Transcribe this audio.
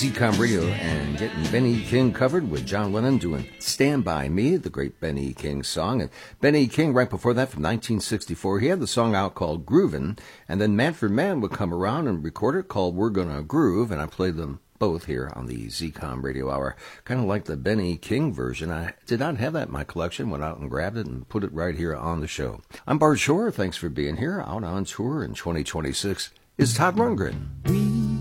ZCOM Radio and getting Benny King covered with John Lennon doing Stand By Me, the great Benny King song. And Benny King, right before that, from 1964, he had the song out called Groovin', and then Manfred Mann would come around and record it called We're Gonna Groove, and I played them both here on the ZCOM Radio Hour. Kind of like the Benny King version. I did not have that in my collection, went out and grabbed it and put it right here on the show. I'm Bart Shore. Thanks for being here. Out on tour in 2026 is Todd Rundgren.